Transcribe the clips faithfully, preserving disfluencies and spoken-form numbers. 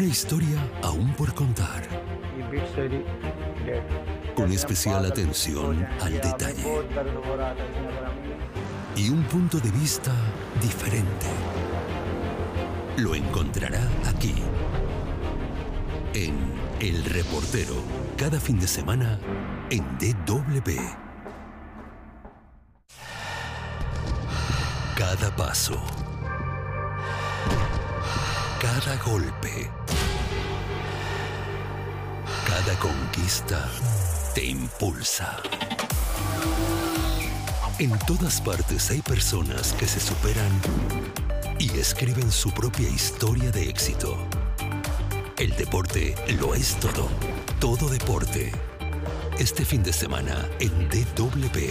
Una historia aún por contar. Con especial atención al detalle. Y un punto de vista diferente. Lo encontrará aquí, en El Reportero, cada fin de semana en D W. Cada paso, cada golpe, cada conquista te impulsa. En todas partes hay personas que se superan y escriben su propia historia de éxito. El deporte lo es todo. Todo deporte. Este fin de semana en D W.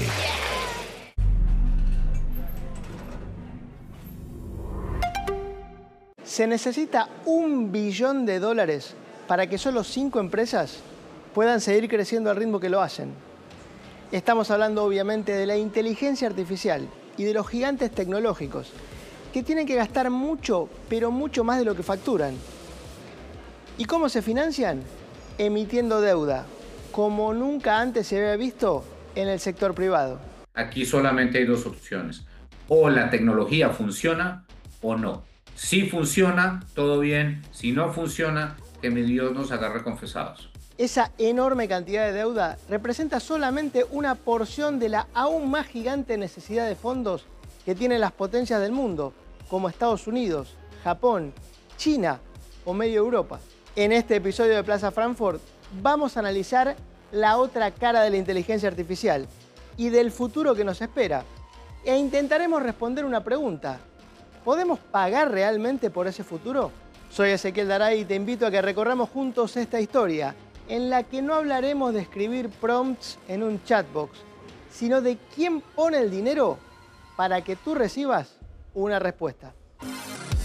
Se necesita un billón de dólares para que solo cinco empresas puedan seguir creciendo al ritmo que lo hacen. Estamos hablando obviamente de la inteligencia artificial y de los gigantes tecnológicos que tienen que gastar mucho, pero mucho más de lo que facturan. ¿Y cómo se financian? Emitiendo deuda, como nunca antes se había visto en el sector privado. Aquí solamente hay dos opciones. O la tecnología funciona o no. Si funciona, todo bien. Si no funciona, que mi Dios nos agarre confesados. Esa enorme cantidad de deuda representa solamente una porción de la aún más gigante necesidad de fondos que tienen las potencias del mundo, como Estados Unidos, Japón, China o medio Europa. En este episodio de Plaza Frankfurt vamos a analizar la otra cara de la inteligencia artificial y del futuro que nos espera. E intentaremos responder una pregunta. ¿Podemos pagar realmente por ese futuro? Soy Ezequiel Daray y te invito a que recorramos juntos esta historia, en la que no hablaremos de escribir prompts en un chatbox, sino de quién pone el dinero para que tú recibas una respuesta.